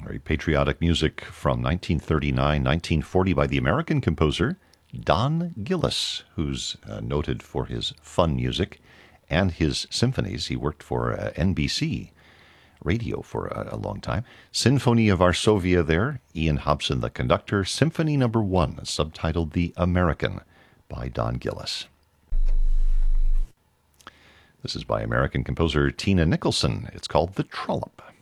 Very patriotic music from 1939, 1940 by the American composer Don Gillis, who's noted for his fun music and his symphonies. He worked for NBC radio for a long time. Sinfonie of Varsovia there, Ian Hobson the conductor. Symphony No. 1, subtitled The American by Don Gillis. This is by American composer Tina Nicholson. It's called The Trollop.